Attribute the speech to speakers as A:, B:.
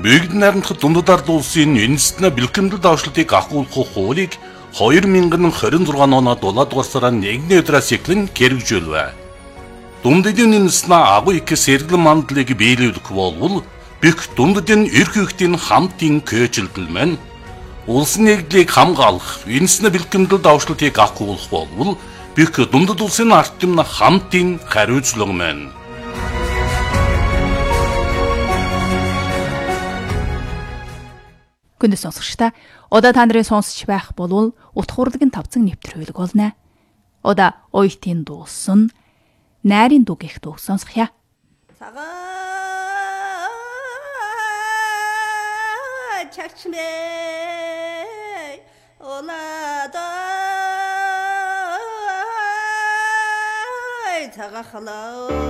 A: Бүгд найрамдах дундад ард улсын үндэстэн бэлтгэмдэл давшлтыг ахуулах хуулийг 2026 оноод 7 дугаар сарын 1-ний өдрөөс эхлэн хэрэгжүүлвэ. Дундадын үндэстэн агуу их сэргэлэн мандлыг биелүүлэх болвол бүх дундадын эрх үүртийн хамтын көөжилдөл маань улсын нэгдлийг хамгаалах үндэстэн бэлтгэмдэл давшлтыг ахуулах болвол бүх дундад улсын ард түмэн хамтын хариуцлага маань.
B: Гүндэс сонсогчдаа одоо та нарын сонсч байх болвол утга урлагийн тавцан нэвтрүүлэг болно. Одоо оётын дууссан найрын дуу гэх дуу сонсгоё.
C: Чачмэ олада цагахлаа